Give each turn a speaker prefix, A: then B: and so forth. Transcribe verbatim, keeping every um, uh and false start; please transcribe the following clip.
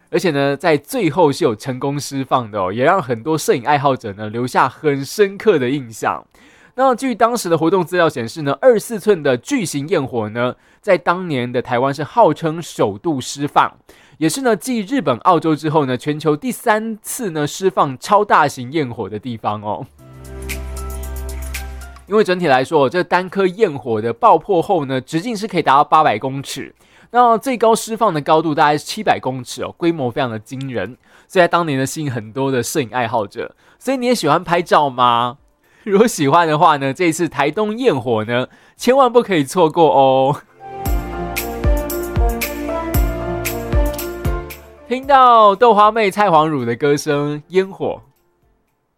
A: 而且呢，在最后是有成功释放的哦，也让很多摄影爱好者呢留下很深刻的印象。那据当时的活动资料显示呢，二十四寸的巨型焰火呢，在当年的台湾是号称首度释放，也是呢继日本、澳洲之后呢，全球第三次呢释放超大型焰火的地方哦。因为整体来说，这单颗焰火的爆破后呢，直径是可以达到八百公尺，那最高释放的高度大概是七百公尺哦，规模非常的惊人，所以在当年呢吸引很多的摄影爱好者。所以你也喜欢拍照吗？如果喜欢的话呢，这一次台东焰火呢，千万不可以错过哦。听到豆花妹蔡黄汝的歌声《烟火》，